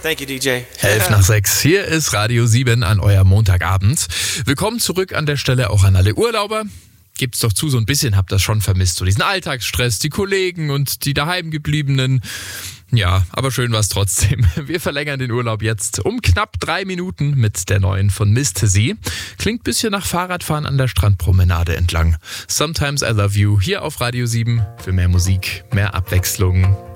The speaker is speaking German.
Thank you, DJ. 11:05. Hier ist Radio 7 an eurem Montagabend. Willkommen zurück an der Stelle auch an alle Urlauber. Gebt's doch zu, so ein bisschen habt ihr das schon vermisst. So diesen Alltagsstress, die Kollegen und die daheimgebliebenen. Ja, aber schön war's trotzdem. Wir verlängern den Urlaub jetzt um knapp 3 Minuten mit der neuen von Miste Sie. Klingt ein bisschen nach Fahrradfahren an der Strandpromenade entlang. Sometimes I Love You hier auf Radio 7 für mehr Musik, mehr Abwechslung.